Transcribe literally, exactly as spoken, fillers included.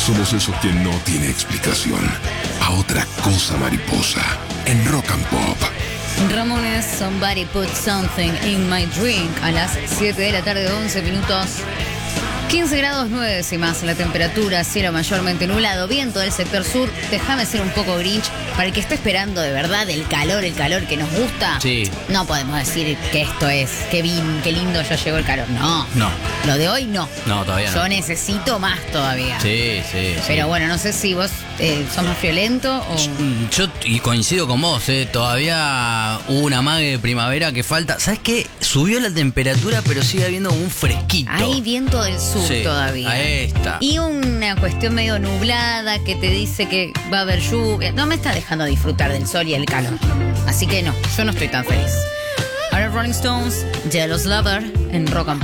Somos eso que no tiene explicación. A otra cosa mariposa. En Rock and Pop. Ramones, Somebody Put Something in My Drink. A las siete de la tarde, once minutos. quince grados nueve décimas la temperatura, cielo mayormente nublado, viento del sector sur. Déjame ser un poco grinch. Para el que está esperando de verdad el calor, el calor que nos gusta, sí. No podemos decir que esto es, qué, bin, qué lindo ya llegó el calor. No, no. Lo de hoy no. No, todavía Yo no. necesito más todavía. Sí, sí, sí. Pero bueno, no sé si vos eh, sos más friolento o... Yo, y coincido con vos, eh, todavía hubo una mague de primavera que falta. ¿Sabes qué? Subió la temperatura, pero sigue habiendo un fresquito. Hay viento del sur sí, todavía. Ahí está. Y una cuestión medio nublada que te dice que va a haber lluvia. No me está dejando disfrutar del sol y el calor. Así que no, yo no estoy tan feliz. Ahora Rolling Stones, Jealous Lover en Rock and Pop.